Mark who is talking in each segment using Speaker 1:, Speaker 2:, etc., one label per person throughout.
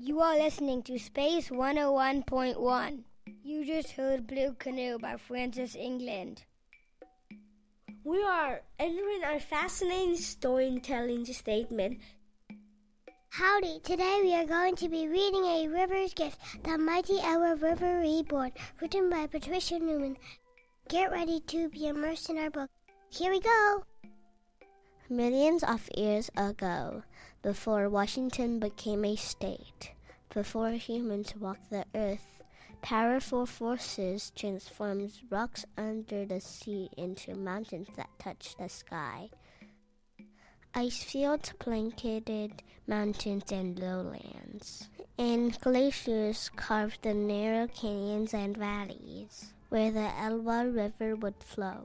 Speaker 1: You are listening to Space 101.1. You just heard Blue Canoe by Francis England.
Speaker 2: We are entering our fascinating storytelling statement.
Speaker 3: Howdy, today we are going to be reading A River's Gift, The Mighty Elwha River Reborn, written by Patricia Newman. Get ready to be immersed in our book. Here we go!
Speaker 4: Millions of years ago, before Washington became a state, before humans walked the earth, powerful forces transformed rocks under the sea into mountains that touched the sky. Ice fields blanketed mountains and lowlands, and glaciers carved the narrow canyons and valleys where the Elwha River would flow.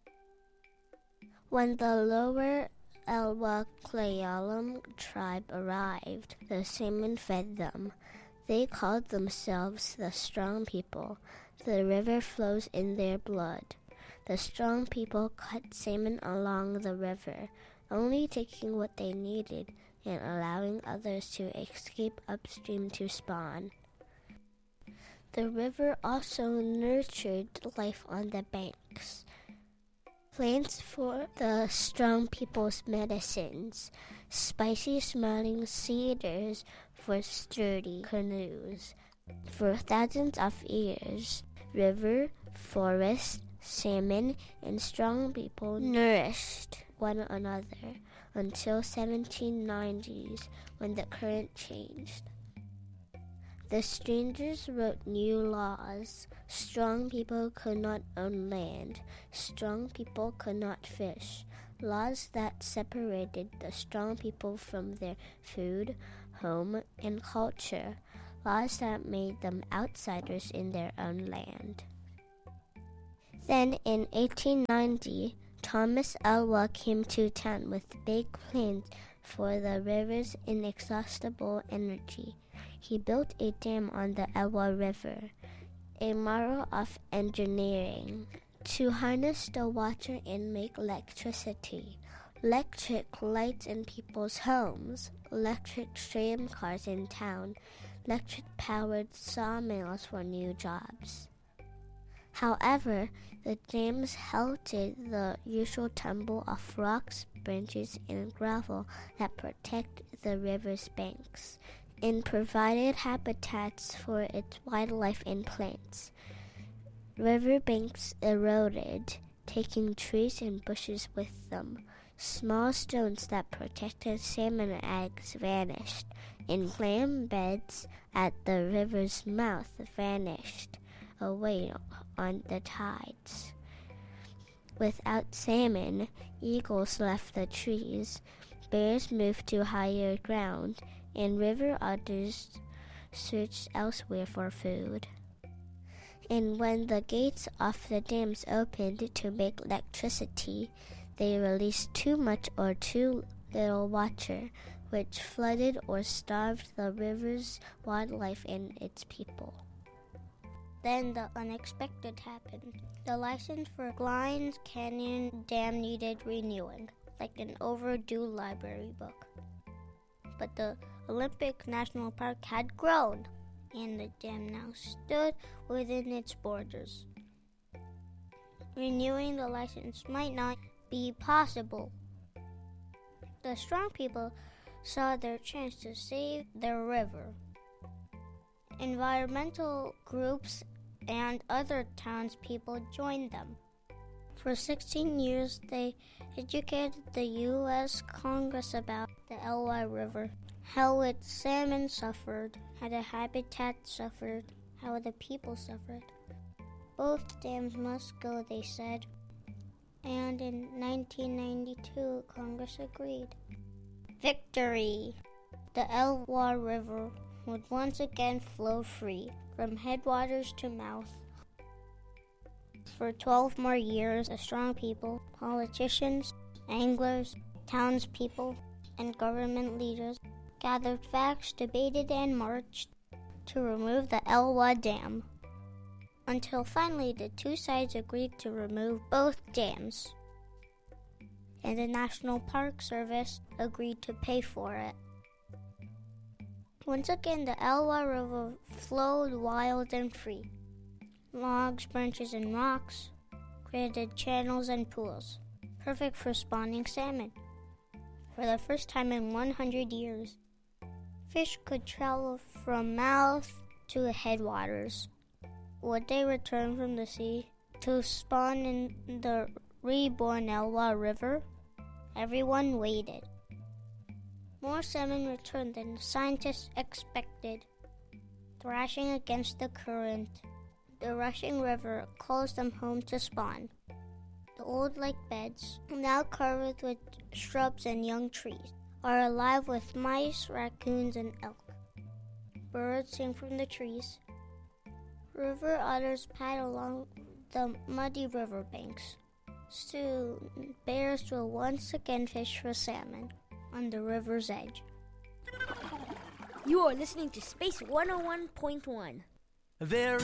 Speaker 4: When the lower Elwha Klayalam tribe arrived, the salmon fed them. They called themselves the Strong People. The river flows in their blood. The Strong People cut salmon along the river, only taking what they needed and allowing others to escape upstream to spawn. The river also nurtured life on the banks. Plants for the Strong People's medicines, spicy smelling cedars for sturdy canoes. For thousands of years, river, forest, salmon, and Strong People nourished one another until 1790s when the current changed. The strangers wrote new laws. Strong People could not own land. Strong People could not fish. Laws that separated the Strong People from their food, home, and culture. Laws that made them outsiders in their own land. Then in 1890, Thomas Elwha came to town with big plans for the river's inexhaustible energy. He built a dam on the Elwha River, a marvel of engineering, to harness the water and make electricity. Electric lights in people's homes, electric tramcars in town, electric-powered sawmills for new jobs. However, the dams halted the usual tumble of rocks, branches, and gravel that protect the river's banks, and provided habitats for its wildlife and plants. River banks eroded, taking trees and bushes with them. Small stones that protected salmon eggs vanished, and clam beds at the river's mouth vanished away on the tides. Without salmon, eagles left the trees, bears moved to higher ground, and river otters searched elsewhere for food. And when the gates of the dams opened to make electricity, they released too much or too little water, which flooded or starved the river's wildlife and its people.
Speaker 3: Then the unexpected happened. The license for Glines Canyon Dam needed renewing, like an overdue library book. But the Olympic National Park had grown, and the dam now stood within its borders. Renewing the license might not be possible. The Strong People saw their chance to save their river. Environmental groups and other townspeople joined them. For 16 years, they educated the U.S. Congress about the Elwha River, how its salmon suffered, how the habitat suffered, how the people suffered. Both dams must go, they said. And in 1992, Congress agreed. Victory! The Elwha River would once again flow free, from headwaters to mouth. For 12 more years, the Strong People, politicians, anglers, townspeople, and government leaders gathered facts, debated, and marched to remove the Elwha Dam, until finally the two sides agreed to remove both dams, and the National Park Service agreed to pay for it. Once again, the Elwha River flowed wild and free. Logs, branches, and rocks created channels and pools, perfect for spawning salmon. For the first time in 100 years, fish could travel from mouth to headwaters. Would they return from the sea to spawn in the reborn Elwha River? Everyone waited. More salmon returned than scientists expected. Thrashing against the current, the rushing river calls them home to spawn. The old lake beds, now covered with shrubs and young trees, are alive with mice, raccoons, and elk. Birds sing from the trees. River otters pad along the muddy riverbanks. Soon, bears will once again fish for salmon on the river's edge.
Speaker 2: You are listening to Space 101.1.
Speaker 5: There